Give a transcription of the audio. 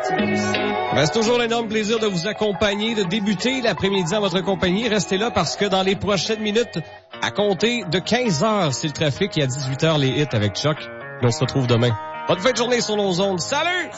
Ben, c'est toujours un énorme plaisir de vous accompagner, de débuter l'après-midi en votre compagnie. Restez là parce que dans les prochaines minutes, à compter de 15h, c'est le trafic et à 18h, les hits avec Chuck. Et on se retrouve demain. Bonne fin de journée sur nos ondes. Salut!